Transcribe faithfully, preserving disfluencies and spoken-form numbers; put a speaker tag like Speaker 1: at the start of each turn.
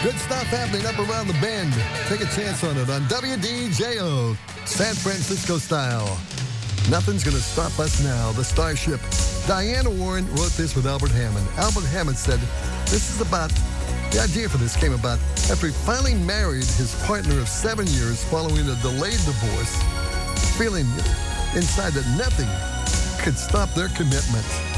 Speaker 1: Good stuff happening up around the bend. Take a chance on it on W D J O, San Francisco style. Nothing's going to stop us now, the Starship. Diana Warren wrote this with Albert Hammond. Albert Hammond said, this is about, the idea for this came about after he finally married his partner of seven years following a delayed divorce, feeling inside that nothing could stop their commitment.